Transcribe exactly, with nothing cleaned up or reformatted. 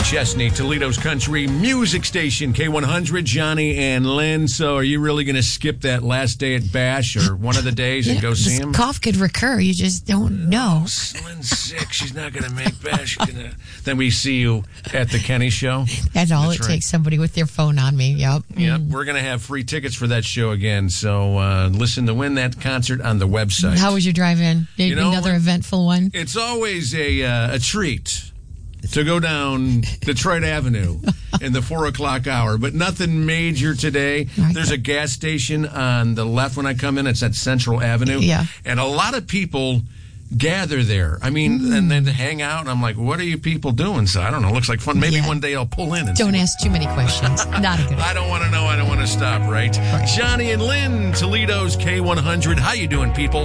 Chesney, Toledo's country music station, K one hundred, Johnny and Lynn. So are you really going to skip that last day at Bash or one of the days yeah, and go see him? Cough could recur. You just don't know. Oh, Lynn's sick. She's not going to make Bash. She's gonna... Then we see you at the Kenny Show. That's all That's it right. takes, somebody with their phone on me. Yep. Yep. Mm. We're going to have free tickets for that show again. So uh, listen to win that concert on the website. How was your drive-in? You know, Another eventful one? It's always a uh, a treat to go down Detroit Avenue in the four o'clock hour, but nothing major today. Right. There's a gas station on the left when I come in. It's at Central Avenue. Yeah. And a lot of people gather there. I mean, mm. and then to hang out. And I'm like, what are you people doing? So I don't know. It looks like fun. Maybe yeah. one day I'll pull in. And don't see ask too many questions. Not a good I don't want to know. I don't want to stop, right? right? Johnny and Lynn, Toledo's K one hundred. How you doing, people?